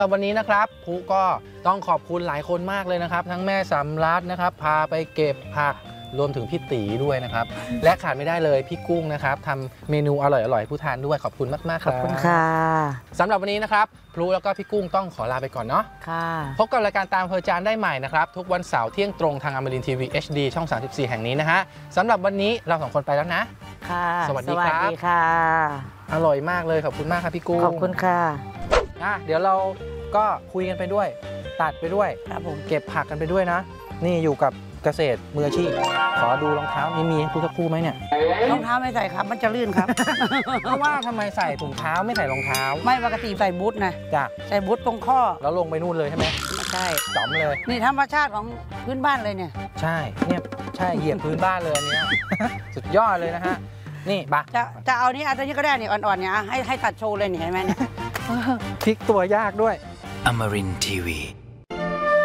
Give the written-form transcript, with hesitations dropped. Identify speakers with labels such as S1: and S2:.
S1: วันนี้นะครับผู้ก็ต้องขอบคุณหลายคนมากเลยนะครับทั้งแม่สำรัดนะครับพาไปเก็บผักรวมถึงพี่ตีด้วยนะครับและขาดไม่ได้เลยพี่กุ้งนะครับทำเมนูอร่อยๆผู้ทานด้วยขอบคุณมากๆครับ
S2: ขอบคุณค่ะ
S1: สำหรับวันนี้นะครับพลูแล้วก็พี่กุ้งต้องขอลาไปก่อนเนาะ
S2: ค่ะ
S1: พบกับรายการตามเพอร์จานได้ใหม่นะครับทุกวันเสาร์เที่ยงตรงทางอมรินทร์ทีวี HD ช่อง 34 แห่งนี้นะฮะสำหรับวันนี้เรา2คนไปแล้วนะ
S2: ค่ะ
S1: สวัสดีครับ
S2: สวัสดีค่ะ
S1: อร่อยมากเลยขอบคุณมากครับพี่กุ้ง
S2: ขอบคุณค่ะ
S1: เดี๋ยวเราก็คุยกันไปด้วยตัดไปด้วย
S2: ครับผม
S1: เก็บผักกันไปด้วยนะนี่อยู่กับเกษตรมืออาชีพขอดูรองเท้านี่มีให้ผู้สักครู่ไหมเนี่ย
S2: รองเท้าไม่ใส่ครับมันจะลื่นครับ
S1: เพราะว่าทำไมใส่ถุงเท้าไม่ใส่รองเท้า
S2: ไม่ปกติใส่บูทนะ
S1: จ้ะ
S2: ใส่บูทตรงข้อ
S1: แล้วลงไปนู่นเลยใช่ไหม
S2: ไม่ใช่
S1: จอมเลย
S2: นี่ธรรมชาติของพื้นบ้านเลยเนี่ย
S1: ใช่เนี่ยใช่เหยียบพื้นบ้านเลยอันเนี้ย สุดยอดเลยนะฮะนี่บะ
S2: จะเอานี้เอาตัวนี้ก็ได้นี่อ่อนๆเนี่ยให้ตัดโชว์เลยนี่เห็นไหมเนี่ย
S1: พลิกตัวยากด้วย
S3: Amarin Tiwi.